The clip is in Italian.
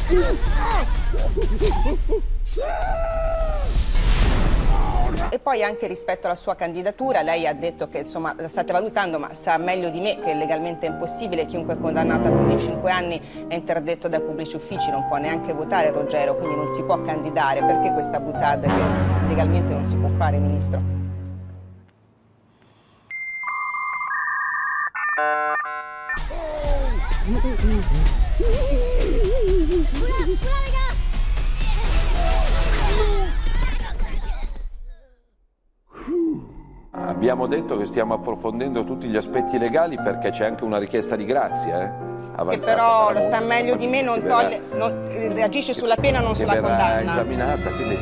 E poi anche rispetto alla sua candidatura, lei ha detto che insomma la state valutando, ma sa meglio di me che legalmente è impossibile. Chiunque è condannato a più di 5 anni è interdetto dai pubblici uffici, non può neanche votare Ruggero, quindi non si può candidare. Perché questa boutade che legalmente non si può fare, Ministro? Abbiamo detto che stiamo approfondendo tutti gli aspetti legali perché c'è anche una richiesta di grazia, Che però lo sa meglio di me, non agisce sulla pena, non sulla condanna. Che verrà esaminata, quindi